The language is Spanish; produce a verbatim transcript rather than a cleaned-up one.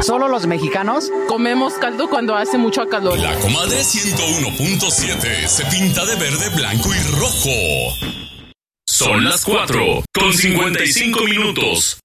¿Solo los mexicanos? Comemos caldo cuando hace mucho calor. La Comadre ciento uno punto siete se pinta de verde, blanco y rojo. Son las cuatro con cincuenta y cinco minutos.